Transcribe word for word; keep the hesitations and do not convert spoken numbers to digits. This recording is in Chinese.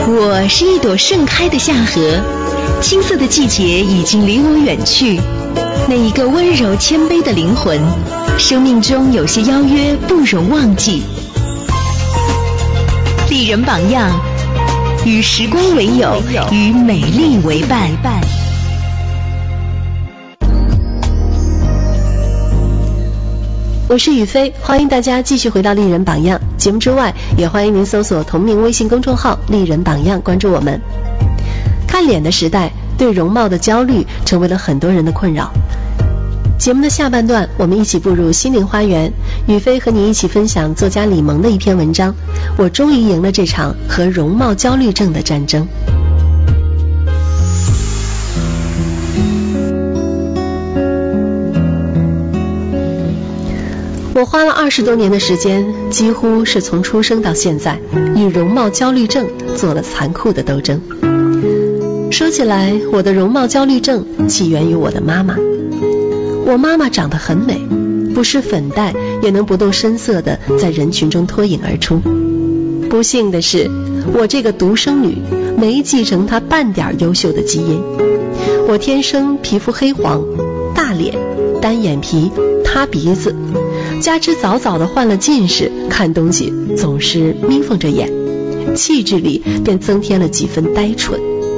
我是一朵盛开的夏荷，青涩的季节已经离我远去。那一个温柔谦卑的灵魂，生命中有些邀约不容忘记。丽人榜样，与时光为友，与美丽为伴。 我是雨飞，欢迎大家继续回到丽人榜样节目之外，也欢迎您搜索同名微信公众号丽人榜样，关注我们。看脸的时代，对容貌的焦虑成为了很多人的困扰。节目的下半段，我们一起步入心灵花园，雨飞和你一起分享作家李萌的一篇文章，我终于赢了这场和容貌焦虑症的战争。我花了二十多年的时间，几乎是从出生到现在，与容貌焦虑症做了残酷的斗争。说起来，我的容貌焦虑症起源于我的妈妈。我妈妈长得很美，不施粉黛也能不动声色地在人群中脱颖而出。不幸的是，我这个独生女没继承她半点优秀的基因。我天生皮肤黑黄，大脸，单眼皮，塌鼻子，加之早早地患了近视，看东西总是眯缝着眼，气质里便增添了几分呆蠢。